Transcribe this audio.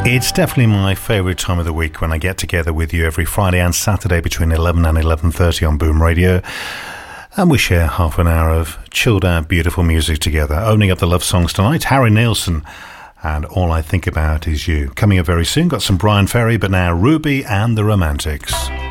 It's definitely my favourite time of the week when I get together with you every Friday and Saturday between 11 and 11:30 on Boom Radio, and we share half an hour of chilled out beautiful music together. Opening up the love songs tonight, Harry Nilsson and All I Think About Is You. Coming up very soon, got some Brian Ferry, but now Ruby and the Romantics.